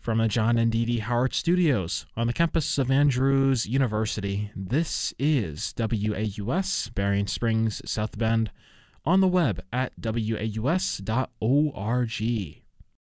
From the John and Dee Dee Howard Studios on the campus of Andrews University, this is WAUS, Berrien Springs, South Bend, on the web at waus.org.